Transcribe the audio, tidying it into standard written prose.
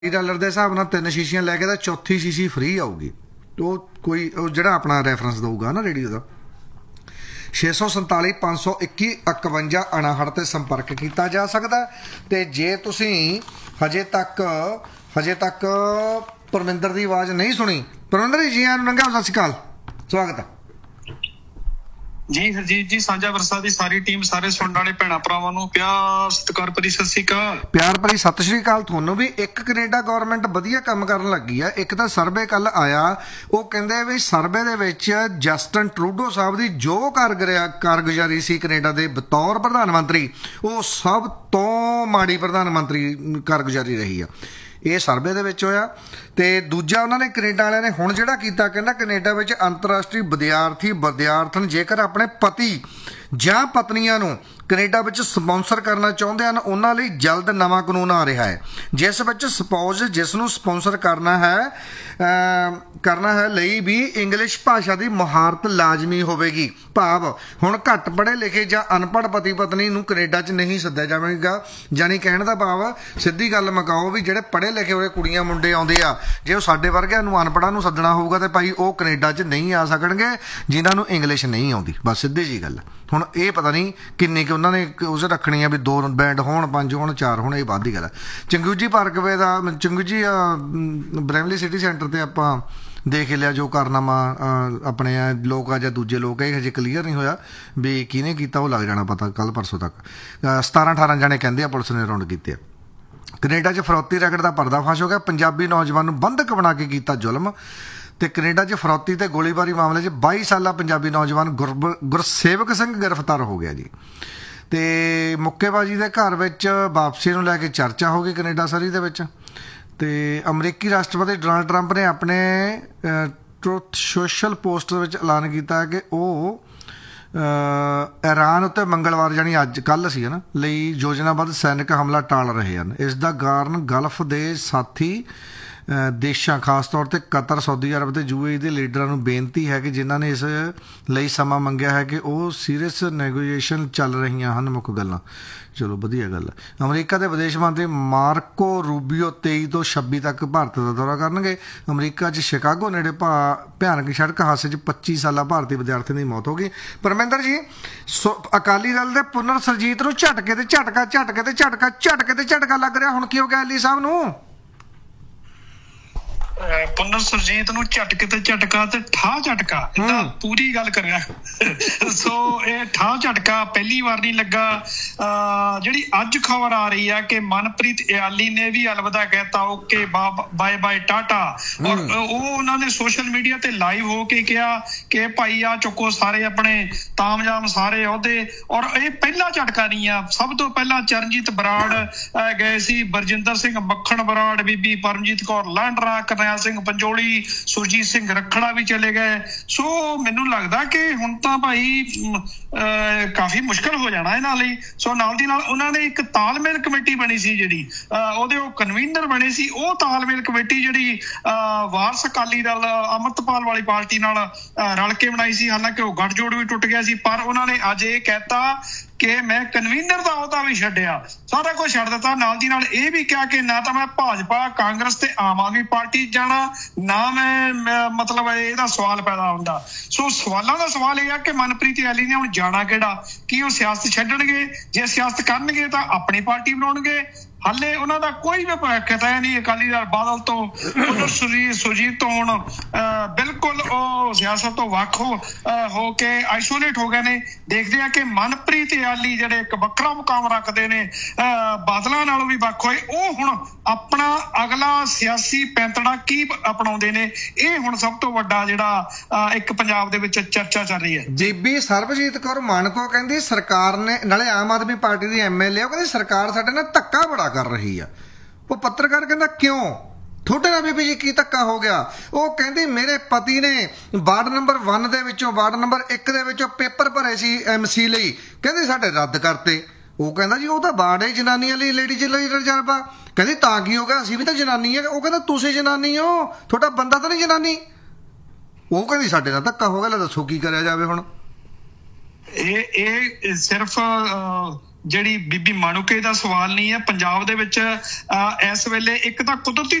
Dollar के हिसाब नाल 3 शीशियां लैके तो चौथी शीशी फ्री आऊगी। तो कोई जिहड़ा अपना रैफरेंस दूगा ना रेडियो का 647 521 51 59 ते संपर्क किया जा सकता। तो जे तुसी हजे तक परमिंदर की आवाज़ नहीं सुनी, परमिंदर जी आया नंगा सत श्री अकाल, स्वागत है जी। हरजीत जी साझा वरसा दी सारी टीम सारे सुनने वाले भैणां भरावां नूं प्यार सत्कार भरी सत श्री अकाल। प्यार भरी सत श्री अकाल तुहानूं भी। एक कनेडा गौरमेंट वधिया काम करन लगी है। एक तो सर्वे कल आया, वो कहंदे भी सर्वे दे विच जस्टिन ट्रूडो साहब दी जो कारगुजारी सी कनेडा दे बतौर प्रधानमंत्री, वो सब तो माड़ी प्रधानमंत्री कारगुजारी रही है। ये सर्वे दे विच होया। ते दूजा उन्होंने कनेडा वाले ने हुण जिहड़ा कीता, कहंदा कनेडा विच अंतरराष्ट्रीय विद्यार्थन जेकर अपने पति जां पत्नियां नूं कनेडा विच स्पॉन्सर करना चाहुंदे हन, उन्हां लई जल्द नवां कानून आ रहा है, जिस विच सपोज जिसनूं स्पॉन्सर करना है लई भी इंग्लिश भाषा की मुहारत लाजमी होवेगी। भाव हुण घट पढ़े लिखे जां अनपढ़ पति पत्नी नूं कनेडा च नहीं सद्दिया जावेगा। जानी कहण दा भाव सीधी गल मकाओ भी जिहड़े पढ़े लिखे होए कुड़ियां मुंडे आउंदे आ, जे वो साडे वर्गिਆਂ नूं अनपढ़ां नूं सद्दਣਾ होਊਗਾ तो भाई वो कनेडा च नहीं आ सकणगे जिन्हां नूं इंग्लिश नहीं आउंदी। बस सीधी जी गल। हुण ये पता नहीं किन्नी कि उन्होंने उस रखनी है भी 2 बैंड होण 5 होण 4 होण, ये बात की गल है। चंगूजी पार्कवे का चंगूजी ब्रैमली सिटी सेंटर पर आपां देख लिया जो कारनामा अपने लोग या दूजे लोग है, हजे क्लीयर नहीं होया भी किहने कीता, वो लग जाना पता कल परसों तक। 17-18 जने कहंदे आ पुलिस ने राउंड कीते। कनेडा च फरौती रैकेट का पर्दाफाश हो गया। पंजाबी नौजवान नूं बंधक बना के कीता जुल्म। तो कनेडा च फरौती ते गोलीबारी मामले च 22 साला पंजाबी नौजवान गुरसेवक सिंह गिरफ्तार हो गया जी। तो मुक्केबाजी के घर विच वापसी नूं लैके चर्चा हो गई कनेडा सरी दे विच। ते अमरीकी राष्ट्रपति डोनाल्ड ट्रंप ने अपने ट्रुथ सोशल पोस्ट विच ऐलान किया कि वो ईरान उत्ते मंगलवार जानी अज कल सी ना लई योजनाबद्ध सैनिक हमला टाल रहे हैं। इसका कारण गल्फ के साथी देशां खास तौर पर कतर, सऊदी अरब ते यूएई के लीडरां नूं बेनती है कि जिन्हां ने इस लई समा मंगिया है कि वो सीरीयस नैगोशिएशन चल रही हैं मुख गल्लां। चलो वधिया गल है। अमरीका के विदेश मंत्री मार्को रूबियो 23 तो 26 तक भारत का दौरा करनगे। अमरीका च शिकागो नेड़े भयानक सड़क हादसे 25 साला भारतीय विद्यार्थी की मौत हो गई। परमिंदर जी अकाली दल के पुनर सरजीत नूं झटके ते झटका लग रहा, हुण की हो गया अली साहब नूं? पुनर सुरजीत नूं झटके ते झटका ते ठा झटका, पूरी गल करिया। सो ये ठा झटका पहली बार नहीं लगा। जिहड़ी अज खबर आ रही है कि मनप्रीत इयाली ने भी अलविदा कहता, ओके बाय बाय टाटा। और उन्होंने सोशल मीडिया ते लाइव हो के कहा कि भाई आ चुको सारे अपने तामजाम सारे अहुदे। और ये पहला झटका नहीं है। सब तो पहला चरणजीत बराड़ गए सी, बरजिंदर सिंह मक्खण बराड़, बीबी परमजीत कौर लांडरा, सिंह पंजोली, सुरजीत सिंह रखड़ा भी चले गए। सो मैनू लगता कि हुण तां भाई काफी मुश्किल हो जाना इन्हां लई। सो नाल दी नाल उन्होंने एक तालमेल कमेटी बनी सी, जिहड़ी ओहदे कन्वीनर बने सी। वो तालमेल कमेटी जिहड़ी वारस अकाली दल अमृतपाल वाली पार्टी नाल रल के बनाई सी, हालांकि वो गठजोड़ भी टुट गया सी, पर उन्होंने अज ये कहता कि मैं कन्वीनर का अहुदा भी छड्डिया, सारा कुछ छड्ड दिता। नाल दी नाल ये भी कहा कि ना तो मैं भाजपा कांग्रेस ते आम आदमी पार्टी जाना, ना मैं मतलब ਇਹਦਾ सवाल पैदा होंदा। सो सवालों का सवाल यह है कि मनप्रीत इयाली ने हुण जाना किहड़ा, की वो सियासत छड्डणगे? जे सियासत करनगे तो अपनी पार्टी बनाउणगे। हाले उन्हों का कोई भी भविष्य तय नहीं। अकाली दल बादल तो सुरजीत तो हुण बिल्कुल सियासत तो वख हो के आइसोलेट हो गए ने। देखते हैं कि मनप्रीत इयाली जिहड़े एक वखरा मुकाम रखते हैं, बादलों नालों भी वख होए, वो हुण अपना अगला सियासी पैंतड़ा की अपनाउंदे ने। ये हुण सब तो वड्डा जिहड़ा एक पंजाब दे विच चर्चा चल रही है। बीबी सरबजीत कौर मानको कहंदी सरकार ने नाले आम आदमी पार्टी दी MLA कहंदी सरकार साडे नाल धक्का बड़ा कर रही है। वो पत्रकार कहंदा क्यों थोड़े नाल बीबी जी की धक्का हो गया? वो कहंदी मेरे पति ने वार्ड नंबर 1 दे विचों वार्ड नंबर 1 दे विचों पेपर भरे सी MC लई, कहंदी साडे रद्द करते। वो कहंदा जी वो तो वार्ड है जनानियां लई, लेडीज लई रिजर्व आ। कहंदी तां की हो गया, असीं भी तो जनानी है। वो कहंदा तुसीं जनानी हो, थोड़ा बंदा तो नहीं जनानी। वो कहंदी साडे नाल धक्का हो गया, दसो की करिया जावे हुण? ये सिर्फ ਜਿਹੜੀ ਬੀਬੀ ਮਾਣੂਕੇ ਦਾ ਸਵਾਲ ਨਹੀਂ ਹੈ। ਪੰਜਾਬ ਦੇ ਵਿੱਚ ਇਸ ਵੇਲੇ ਇੱਕ ਤਾਂ ਕੁਦਰਤੀ